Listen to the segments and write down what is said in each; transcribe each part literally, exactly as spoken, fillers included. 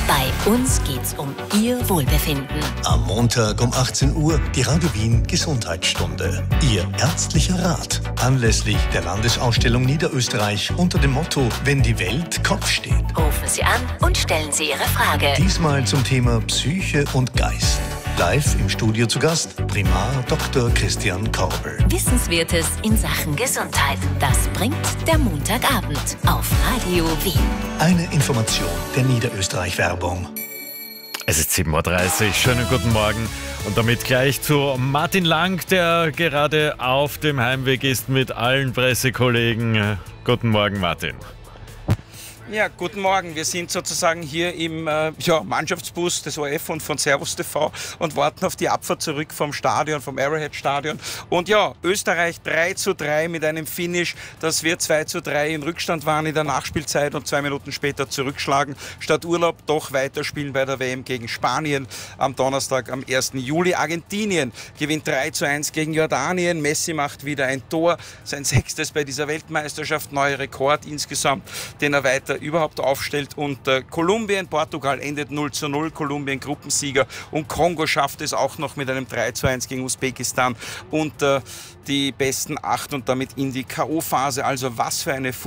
Bei uns geht's um Ihr Wohlbefinden. Am Montag um achtzehn Uhr die Radio Wien Gesundheitsstunde. Ihr ärztlicher Rat anlässlich der Landesausstellung Niederösterreich unter dem Motto Wenn die Welt Kopf steht. Rufen Sie an und stellen Sie Ihre Frage. Diesmal zum Thema Psyche und Geist. Live im Studio zu Gast Primar Doktor Christian Korbel. Wissenswertes in Sachen Gesundheit. Das bringt der Montagabend auf Radio Wien. Eine Information der Niederösterreich-Werbung. Es ist sieben Uhr dreißig, schönen guten Morgen und damit gleich zu Martin Lang, der gerade auf dem Heimweg ist mit allen Pressekollegen. Guten Morgen, Martin. Ja, guten Morgen. Wir sind sozusagen hier im äh, ja, Mannschaftsbus des O R F und von Servus T V und warten auf die Abfahrt zurück vom Stadion, vom Arrowhead-Stadion. Und ja, Österreich drei zu drei mit einem Finish, dass wir zwei zu drei in Rückstand waren in der Nachspielzeit und zwei Minuten später zurückschlagen. Statt Urlaub doch weiterspielen bei der W M gegen Spanien am Donnerstag, am ersten Juli. Argentinien gewinnt drei zu eins gegen Jordanien. Messi macht wieder ein Tor, sein sechstes bei dieser Weltmeisterschaft, neuer Rekord insgesamt, den er weiter überhaupt aufstellt. Und äh, Kolumbien, Portugal endet null zu null, Kolumbien Gruppensieger, und Kongo schafft es auch noch mit einem drei zu eins gegen Usbekistan und äh, die besten acht und damit in die K O-Phase. Also was für eine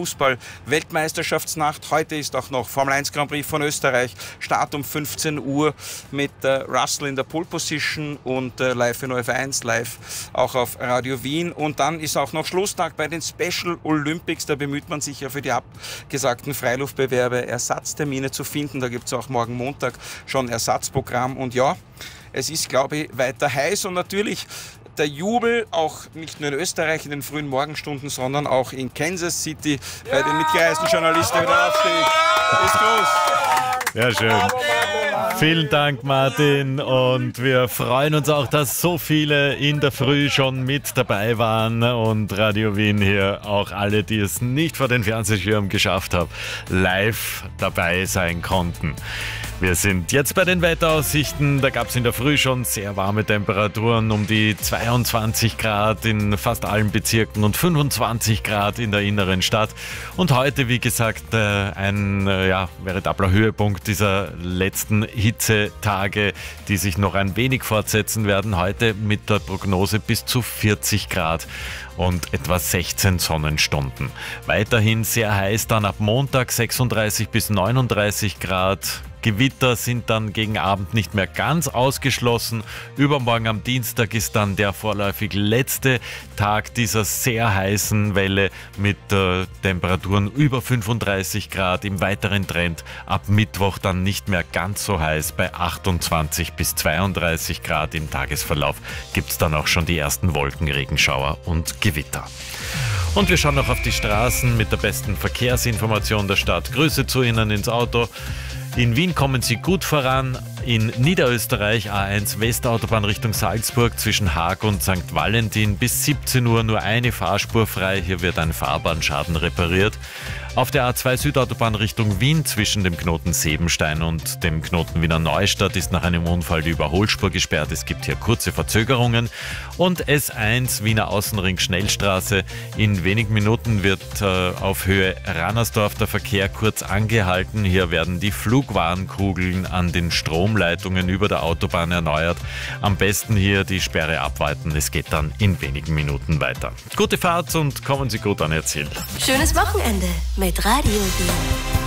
Fußball-Weltmeisterschaftsnacht. Heute ist auch noch Formel eins Grand Prix von Österreich, Start um fünfzehn Uhr mit äh, Russell in der Pole Position und äh, live in O R F eins, live auch auf Radio Wien. Und dann ist auch noch Schlusstag bei den Special Olympics. Da bemüht man sich ja für die abgesagten Freiluftbewerbe Ersatztermine zu finden. Da gibt es auch morgen Montag schon Ersatzprogramm. Und ja, es ist, glaube ich, weiter heiß und natürlich der Jubel auch nicht nur in Österreich in den frühen Morgenstunden, sondern auch in Kansas City bei den mitgereisten Journalisten wieder aufsteht. Ist groß. Sehr schön. Vielen Dank, Martin, und wir freuen uns auch, dass so viele in der Früh schon mit dabei waren und Radio Wien hier, auch alle, die es nicht vor den Fernsehschirm geschafft haben, live dabei sein konnten. Wir sind jetzt bei den Wetteraussichten. Da gab es in der Früh schon sehr warme Temperaturen, um die zweiundzwanzig Grad in fast allen Bezirken und fünfundzwanzig Grad in der inneren Stadt. Und heute, wie gesagt, ein ja, veritabler Höhepunkt dieser letzten Hitzetage, die sich noch ein wenig fortsetzen werden. Heute mit der Prognose bis zu vierzig Grad und etwa sechzehn Sonnenstunden. Weiterhin sehr heiß, dann ab Montag sechsunddreißig bis neununddreißig Grad. Gewitter sind dann gegen Abend nicht mehr ganz ausgeschlossen. Übermorgen am Dienstag ist dann der vorläufig letzte Tag dieser sehr heißen Welle mit äh, Temperaturen über fünfunddreißig Grad. Im weiteren Trend ab Mittwoch dann nicht mehr ganz so heiß bei achtundzwanzig bis zweiunddreißig Grad. Im Tagesverlauf gibt es dann auch schon die ersten Wolkenregenschauer und Gewitter. Und wir schauen noch auf die Straßen mit der besten Verkehrsinformation der Stadt. Grüße zu Ihnen ins Auto. In Wien kommen Sie gut voran. In Niederösterreich A eins Westautobahn Richtung Salzburg zwischen Haag und Sankt Valentin bis siebzehn Uhr nur eine Fahrspur frei. Hier wird ein Fahrbahnschaden repariert. Auf der A zwei Südautobahn Richtung Wien zwischen dem Knoten Sebenstein und dem Knoten Wiener Neustadt ist nach einem Unfall die Überholspur gesperrt. Es gibt hier kurze Verzögerungen. Und S eins Wiener Außenring Schnellstraße. In wenigen Minuten wird äh, auf Höhe Rannersdorf der Verkehr kurz angehalten. Hier werden die Flugwarnkugeln an den Stromleitungen über der Autobahn erneuert. Am besten hier die Sperre abwarten. Es geht dann in wenigen Minuten weiter. Gute Fahrt und kommen Sie gut an Ihr Ziel. Schönes Wochenende mit Radio Wien.